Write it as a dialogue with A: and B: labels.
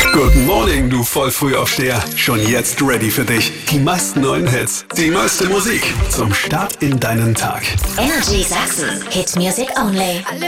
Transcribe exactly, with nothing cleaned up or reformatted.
A: Good morning, du Vollfrühaufsteher. Schon jetzt ready für dich. Die meisten neuen Hits, die meiste Musik zum Start in deinen Tag.
B: Energy Sachsen. Hit Music Only.